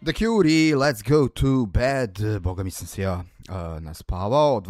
The Cure i Let's Go to Bed. Boga mi sam se ja naspavao.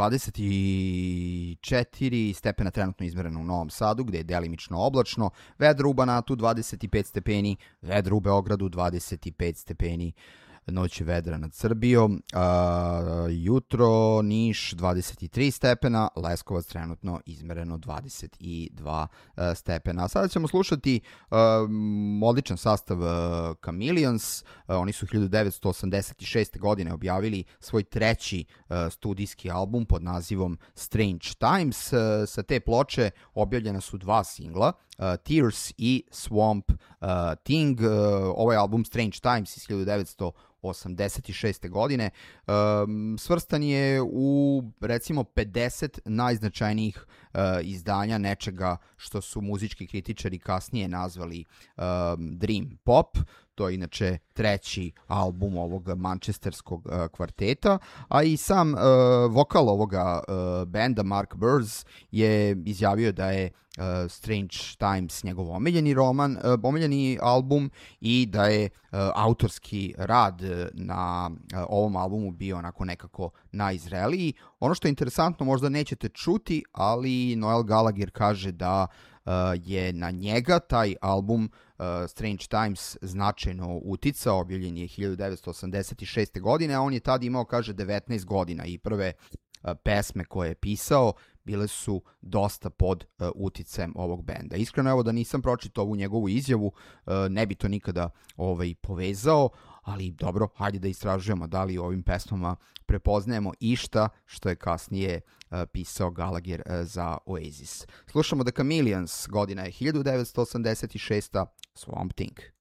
24 stepena trenutno izmereno u Novom Sadu, gde je delimično oblačno. Vedro u Banatu 25 stepeni, vedro u Beogradu 25 stepeni. Noć je vedra nad Srbijom, jutro Niš 23 stepena, Leskovac trenutno izmereno 22 stepena. A sada ćemo slušati odličan sastav Chameleons. Oni su 1986. godine objavili svoj treći studijski album pod nazivom Strange Times. Sa te ploče objavljena su dva singla, Tears i Swamp Thing. Ovaj album Strange Times iz 1986. godine svrstan je u recimo 50 najznačajnijih izdanja nečega što su muzički kritičari kasnije nazvali Dream Pop. To je inače treći album ovog manchesterskog kvarteta, a i sam vokal ovoga benda Mark Burrs je izjavio da je Strange Times njegov omiljeni album i da je autorski rad na ovom albumu bio onako nekako najzreliji. Ono što je interesantno, možda nećete čuti, ali Noel Gallagher kaže da je na njega taj album Strange Times značajno uticao. Objavljen je 1986. godine, a on je tad imao, kaže, 19 godina i prve pesme koje je pisao bile su dosta pod uticajem ovog benda. Iskreno, evo, da nisam pročitao ovu njegovu izjavu, ne bi to nikada povezao, ali dobro, hajde da istražujemo da li u ovim pesmama prepoznajemo išta što je kasnije pisao Gallagher za Oasis. Slušamo The Chameleons, godina je 1986. Swamp Thing.